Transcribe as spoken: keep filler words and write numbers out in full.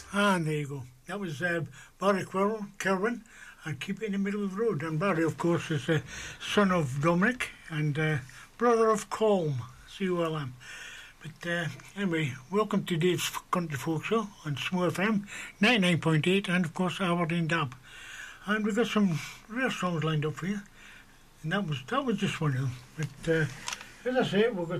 And there you go. That was uh, Barry Quirrell, Kerwin, and Keep It in the Middle of the Road. And Barry, of course, is the son of Dominic and uh, brother of Colm, C O L M. But uh, anyway, welcome to Dave's Country Folk Show on Smo F M ninety-nine point eight and, of course, Aberdeen Dab. And we've got some real songs lined up for you. And that was that was just one of them. But uh, as I say, we've got